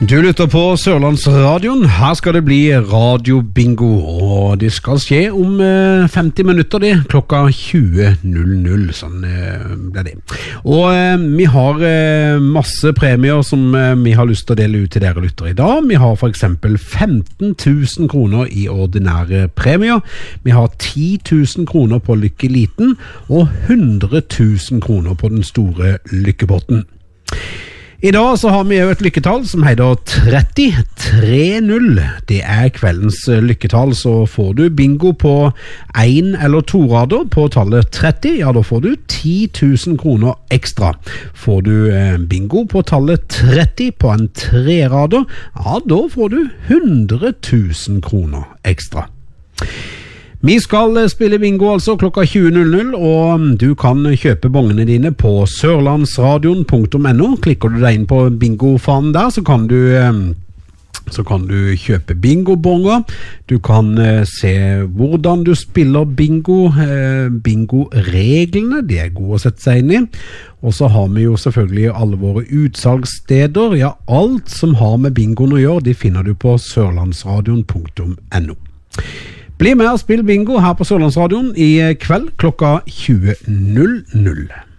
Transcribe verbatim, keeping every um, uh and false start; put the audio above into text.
Du lytter på Sørlandsradion. Her skal det bli radiobingo, og det skal skje om eh, femti minutter det, klokka tjue null null, sånn eh, blir det. Og eh, vi har eh, masse premier som eh, vi har lyst til å dele ut til dere lyttere i dag. Vi har for eksempel femten tusen kroner i ordinære premier. Vi har ti tusen kroner på Lykke Liten, og hundre tusen kroner på den store lykkepotten. I dag så har vi jo et lykketall som heter tretti tretti. Det er kveldens lykketall, så får du bingo på en eller to rader på tallet tretti, ja da får du ti tusen kroner ekstra. Får du eh, bingo på tallet tretti på en tre rader, ja da får du hundre tusen kroner ekstra. Vi skal spille bingo altså klokka tjue null null, og du kan kjøpe bongene dine på sørlandsradion punktum no. Klikker du deg inn på bingofanen der, så kan du, så kan du kjøpe bingobonger. Du kan se hvordan du spiller bingo, bingoreglene, de er gode å sette seg inn i. Og så har vi jo selvfølgelig alle våre utsalgssteder. Ja, alt som har med bingoen å gjøre, de finner du på sørlandsradion punktum no. Bli med og spill bingo her på Sørlandsradion i kveld klokka tjue null null.